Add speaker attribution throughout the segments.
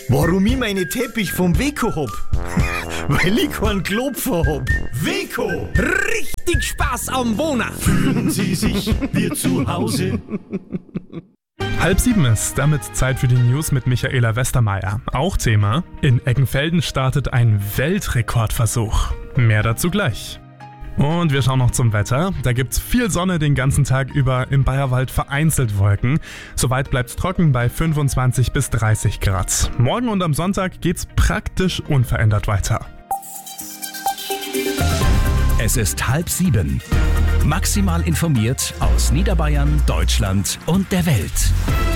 Speaker 1: Warum ich meine Teppich vom Weco hab? Weil ich keinen Klopfer hab. Weco!
Speaker 2: Richtig Spaß am Wohnen!
Speaker 1: Fühlen Sie sich wie zu Hause?
Speaker 3: 6:30 ist damit Zeit für die News mit Michaela Westermeier. Auch Thema: In Eggenfelden startet ein Weltrekordversuch. Mehr dazu gleich. Und wir schauen noch zum Wetter. Da gibt's viel Sonne den ganzen Tag über, im Bayerwald vereinzelt Wolken. Soweit bleibt's trocken bei 25 bis 30 Grad. Morgen und am Sonntag geht's praktisch unverändert weiter.
Speaker 4: Es ist 6:30. Maximal informiert aus Niederbayern, Deutschland und der Welt.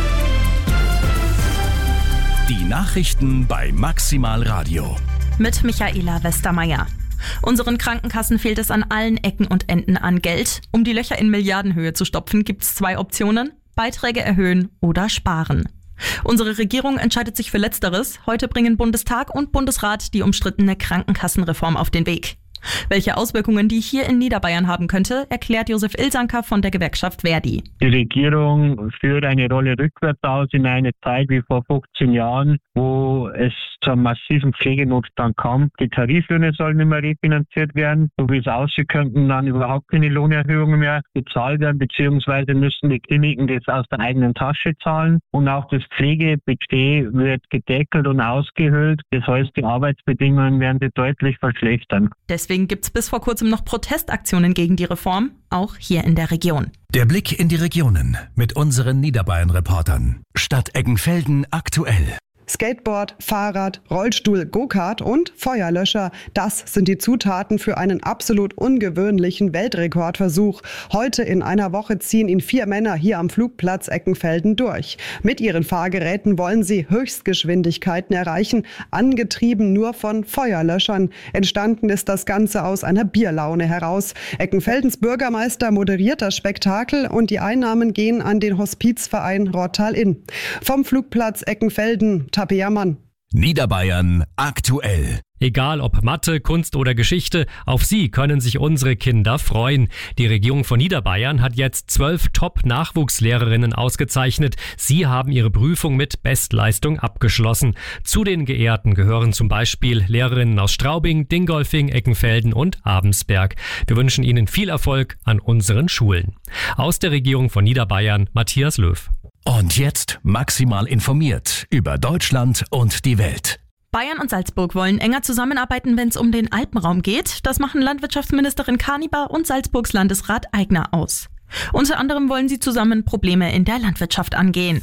Speaker 4: Die Nachrichten bei Maximal Radio.
Speaker 5: Mit Michaela Westermeier. Unseren Krankenkassen fehlt es an allen Ecken und Enden an Geld. Um die Löcher in Milliardenhöhe zu stopfen, gibt es 2 Optionen: Beiträge erhöhen oder sparen. Unsere Regierung entscheidet sich für Letzteres. Heute bringen Bundestag und Bundesrat die umstrittene Krankenkassenreform auf den Weg. Welche Auswirkungen die hier in Niederbayern haben könnte, erklärt Josef Ilsanker von der Gewerkschaft Verdi.
Speaker 6: Die Regierung führt eine Rolle rückwärts aus in eine Zeit wie vor 15 Jahren, wo es zu einem massiven Pflegenotstand kam. Die Tariflöhne sollen nicht mehr refinanziert werden. So wie es aussieht, könnten dann überhaupt keine Lohnerhöhungen mehr bezahlt werden, beziehungsweise müssen die Kliniken das aus der eigenen Tasche zahlen. Und auch das Pflegebudget wird gedeckelt und ausgehöhlt. Das heißt, die Arbeitsbedingungen werden sich deutlich verschlechtern.
Speaker 5: Deswegen gibt es bis vor kurzem noch Protestaktionen gegen die Reform, auch hier in der Region.
Speaker 4: Der Blick in die Regionen mit unseren Niederbayern-Reportern. Stadt Eggenfelden aktuell.
Speaker 7: Skateboard, Fahrrad, Rollstuhl, Go-Kart und Feuerlöscher. Das sind die Zutaten für einen absolut ungewöhnlichen Weltrekordversuch. Heute in einer Woche ziehen ihn 4 Männer hier am Flugplatz Eggenfelden durch. Mit ihren Fahrgeräten wollen sie Höchstgeschwindigkeiten erreichen, angetrieben nur von Feuerlöschern. Entstanden ist das Ganze aus einer Bierlaune heraus. Eggenfeldens Bürgermeister moderiert das Spektakel und die Einnahmen gehen an den Hospizverein Rottal-Inn. Vom Flugplatz Eggenfelden, Tapeamann.
Speaker 4: Niederbayern aktuell.
Speaker 8: Egal ob Mathe, Kunst oder Geschichte, auf sie können sich unsere Kinder freuen. Die Regierung von Niederbayern hat jetzt 12 Top-Nachwuchslehrerinnen ausgezeichnet. Sie haben ihre Prüfung mit Bestleistung abgeschlossen. Zu den Geehrten gehören zum Beispiel Lehrerinnen aus Straubing, Dingolfing, Eggenfelden und Abensberg. Wir wünschen Ihnen viel Erfolg an unseren Schulen. Aus der Regierung von Niederbayern, Matthias Löw.
Speaker 4: Und jetzt maximal informiert über Deutschland und die Welt.
Speaker 5: Bayern und Salzburg wollen enger zusammenarbeiten, wenn es um den Alpenraum geht. Das machen Landwirtschaftsministerin Kanibar und Salzburgs Landesrat Aigner aus. Unter anderem wollen sie zusammen Probleme in der Landwirtschaft angehen.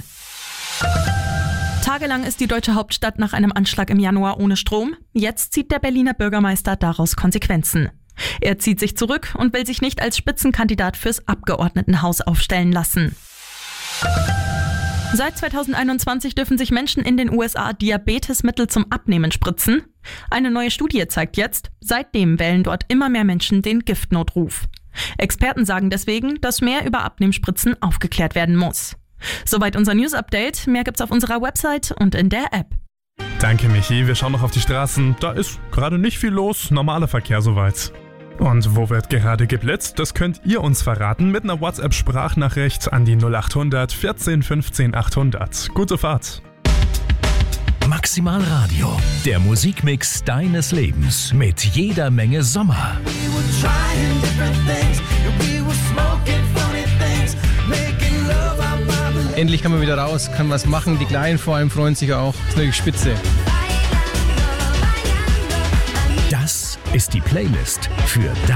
Speaker 5: Tagelang ist die deutsche Hauptstadt nach einem Anschlag im Januar ohne Strom. Jetzt zieht der Berliner Bürgermeister daraus Konsequenzen. Er zieht sich zurück und will sich nicht als Spitzenkandidat fürs Abgeordnetenhaus aufstellen lassen. Seit 2021 dürfen sich Menschen in den USA Diabetesmittel zum Abnehmen spritzen. Eine neue Studie zeigt jetzt, seitdem wählen dort immer mehr Menschen den Giftnotruf. Experten sagen deswegen, dass mehr über Abnehmspritzen aufgeklärt werden muss. Soweit unser News-Update. Mehr gibt's auf unserer Website und in der App.
Speaker 3: Danke, Michi. Wir schauen noch auf die Straßen. Da ist gerade nicht viel los. Normaler Verkehr soweit. Und wo wird gerade geblitzt? Das könnt ihr uns verraten mit einer WhatsApp-Sprachnachricht an die 0800 14 15 800. Gute Fahrt!
Speaker 4: Maximal Radio, der Musikmix deines Lebens mit jeder Menge Sommer.
Speaker 9: Endlich kann man wieder raus, kann was machen. Die Kleinen vor allem freuen sich auch. Das ist natürlich spitze.
Speaker 4: Das ist die Playlist für